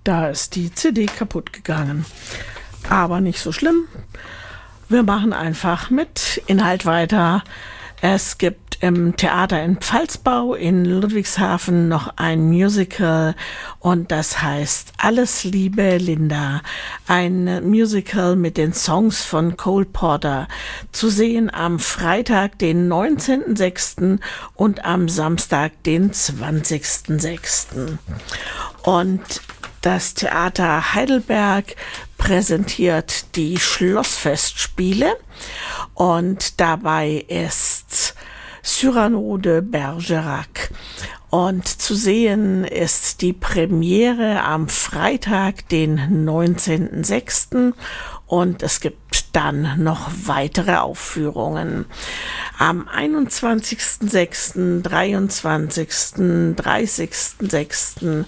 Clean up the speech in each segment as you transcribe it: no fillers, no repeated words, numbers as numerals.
Da ist die CD kaputt gegangen. Aber nicht so schlimm. Wir machen einfach mit Inhalt weiter. Es gibt im Theater in Pfalzbau in Ludwigshafen noch ein Musical und das heißt Alles Liebe Linda. Ein Musical mit den Songs von Cole Porter. Zu sehen am Freitag, den 19.06. und am Samstag, den 20.06. Und das Theater Heidelberg präsentiert die Schlossfestspiele und dabei ist Cyrano de Bergerac. Und zu sehen ist die Premiere am Freitag, den 19.06. und es gibt dann noch weitere Aufführungen. Am 21.06., 23., 30.06.,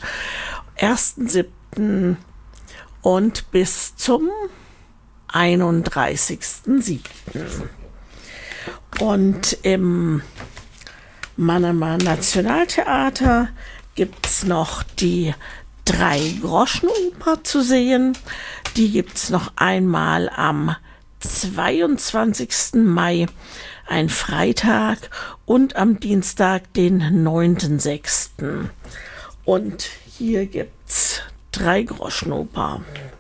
1.07. und bis zum 31.07. Und im Mannheimer Nationaltheater gibt's noch die Drei-Groschen-Oper zu sehen. Die gibt's noch einmal am 22. Mai, ein Freitag, und am Dienstag, den 9.06. Und hier gibt's Drei-Groschen-Oper.